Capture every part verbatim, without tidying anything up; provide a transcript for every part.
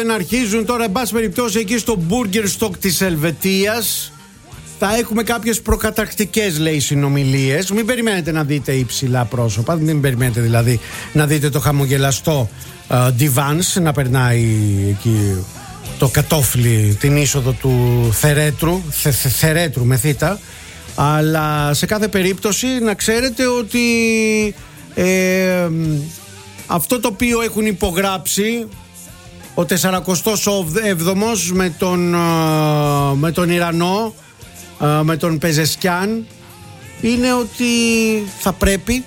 Αρχίζουν τώρα, εν πάση περιπτώσει, εκεί στο Burger Stock της Ελβετίας. Θα έχουμε κάποιες προκαταρκτικές, λέει, συνομιλίες. Μην περιμένετε να δείτε υψηλά πρόσωπα. Μην περιμένετε δηλαδή να δείτε το χαμογελαστό uh, Divans να περνάει εκεί το κατόφλι, την είσοδο του Θερέτρου, θε, θε, Θερέτρου με θήτα. Αλλά σε κάθε περίπτωση να ξέρετε ότι ε, αυτό το οποίο έχουν υπογράψει ο τεσσαρακοστός έβδομος με τον, με τον Ιρανό, με τον Πεζεσκιάν, είναι ότι θα πρέπει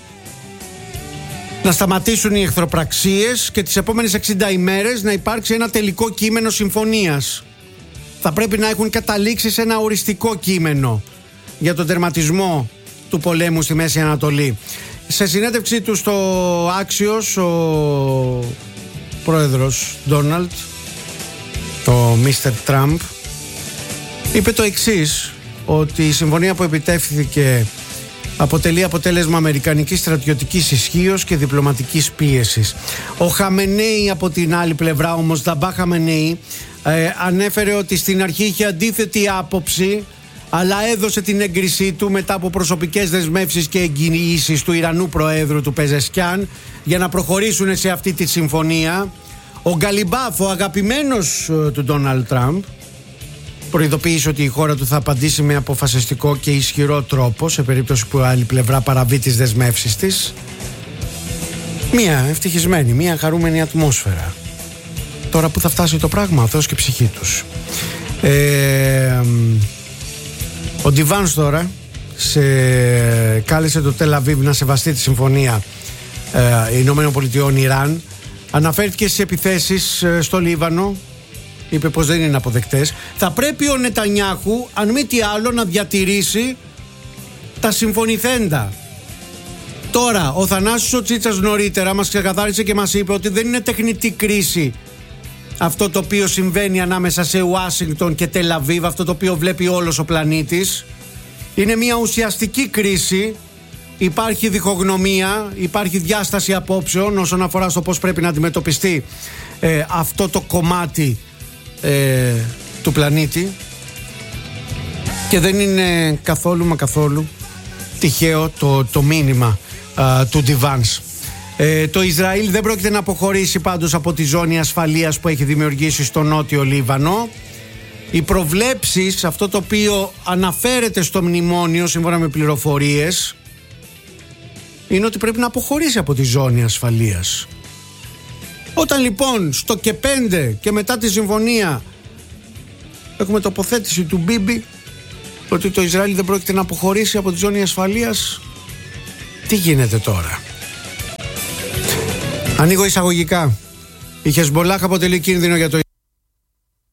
να σταματήσουν οι εχθροπραξίες και τις επόμενες εξήντα ημέρες να υπάρξει ένα τελικό κείμενο συμφωνίας. Θα πρέπει να έχουν καταλήξει σε ένα οριστικό κείμενο για τον τερματισμό του πολέμου στη Μέση Ανατολή. Σε συνέντευξή του στο Axios, ο πρόεδρος Ντόναλντ, ο μίστερ Τραμπ, είπε το εξής, ότι η συμφωνία που επιτεύχθηκε αποτελεί αποτέλεσμα αμερικανικής στρατιωτικής ισχύως και διπλωματικής πίεσης. Ο Χαμενέι από την άλλη πλευρά όμως, Νταμπά Χαμενέι, ε, ανέφερε ότι στην αρχή είχε αντίθετη άποψη, αλλά έδωσε την έγκρισή του μετά από προσωπικές δεσμεύσεις και εγγυήσεις του Ιρανού Προέδρου του Πεζεσκιάν για να προχωρήσουν σε αυτή τη συμφωνία. Ο Γκαλιμπάφ, ο αγαπημένος του Ντόναλντ Τραμπ, προειδοποίησε ότι η χώρα του θα απαντήσει με αποφασιστικό και ισχυρό τρόπο σε περίπτωση που η άλλη πλευρά παραβεί τις δεσμεύσεις της. Μία ευτυχισμένη, μία χαρούμενη ατμόσφαιρα. Τώρα που θα φτάσει το πράγμα, ο Θεός και ψυχή τους. Ε, ο Ντιβάνς τώρα σε, κάλεσε το Τελ Αβίβ να σεβαστεί τη συμφωνία ε, Ηνωμένων Πολιτειών Ιράν. Αναφέρθηκε στις επιθέσεις ε, στο Λίβανο. Είπε πως δεν είναι αποδεκτές. Θα πρέπει ο Νετανιάχου, αν μη τι άλλο, να διατηρήσει τα συμφωνηθέντα. Τώρα, ο Θανάσης ο Τσίτσας νωρίτερα μας ξεκαθάρισε και μας είπε ότι δεν είναι τεχνητή κρίση αυτό το οποίο συμβαίνει ανάμεσα σε Ουάσιγκτον και Τελ Αβίβ, αυτό το οποίο βλέπει όλος ο πλανήτης. Είναι μια ουσιαστική κρίση. Υπάρχει διχογνωμία, υπάρχει διάσταση απόψεων όσον αφορά στο πώς πρέπει να αντιμετωπιστεί ε, αυτό το κομμάτι ε, του πλανήτη, και δεν είναι καθόλου μα καθόλου τυχαίο το, το μήνυμα α, του Ντιβάνς. Ε, το Ισραήλ δεν πρόκειται να αποχωρήσει πάντως από τη ζώνη ασφαλείας που έχει δημιουργήσει στο νότιο Λίβανο. Οι προβλέψεις, αυτό το οποίο αναφέρεται στο μνημόνιο σύμφωνα με πληροφορίες, είναι ότι πρέπει να αποχωρήσει από τη ζώνη ασφαλείας. Όταν λοιπόν στο και πέντε και μετά τη συμφωνία έχουμε τοποθέτηση του Μπίμπι ότι το Ισραήλ δεν πρόκειται να αποχωρήσει από τη ζώνη ασφαλείας, τι γίνεται τώρα? Ανοίγω εισαγωγικά. Η Χεσμπολάχ αποτελεί κίνδυνο για το